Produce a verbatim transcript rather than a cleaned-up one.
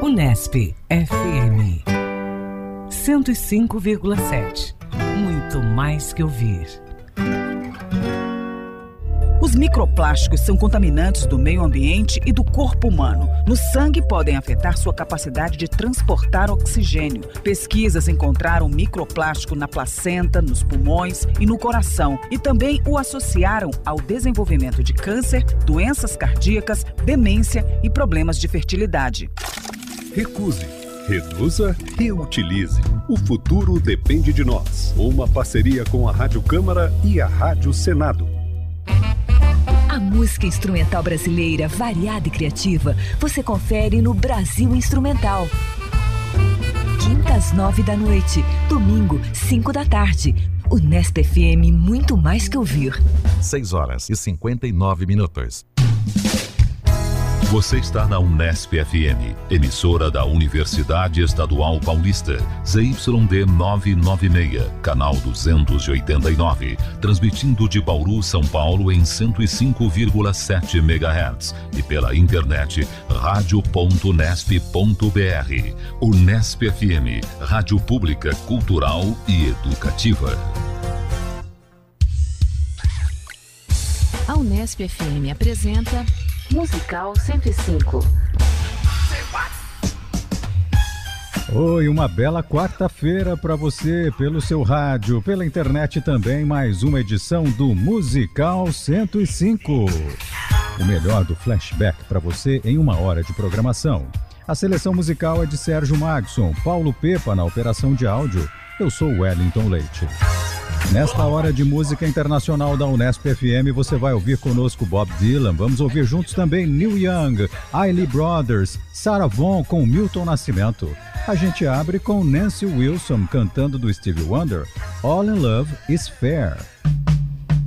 Unesp F M cento e cinco vírgula sete. Muito mais que ouvir. Os microplásticos são contaminantes do meio ambiente e do corpo humano. No sangue podem afetar sua capacidade de transportar oxigênio. Pesquisas encontraram microplástico na placenta, nos pulmões e no coração e também o associaram ao desenvolvimento de câncer, doenças cardíacas, demência e problemas de fertilidade. Recuse, reduza, reutilize. O futuro depende de nós. Uma parceria com a Rádio Câmara e a Rádio Senado. A música instrumental brasileira, variada e criativa, você confere no Brasil Instrumental. Quinta às nove da noite, domingo, cinco da tarde. Unesp F M, muito mais que ouvir. seis horas e cinquenta e nove minutos. Você está na Unesp F M, emissora da Universidade Estadual Paulista, Z Y D novecentos e noventa e seis, canal duzentos e oitenta e nove, transmitindo de Bauru, São Paulo em cento e cinco vírgula sete megahertz e pela internet rádio ponto unesp ponto br. Unesp F M, rádio pública, cultural e educativa. A Unesp F M apresenta Musical cento e cinco. Oi, uma bela quarta-feira para você, pelo seu rádio, pela internet também, mais uma edição do Musical cento e cinco. O melhor do flashback para você em uma hora de programação. A seleção musical é de Sérgio Magson, Paulo Pepa na operação de áudio. Eu sou Wellington Leite. Nesta hora de música internacional da Unesp F M, você vai ouvir conosco Bob Dylan. Vamos ouvir juntos também Neil Young, Isley Brothers, Sarah Vaughan com Milton Nascimento. A gente abre com Nancy Wilson cantando do Stevie Wonder, All in Love is Fair.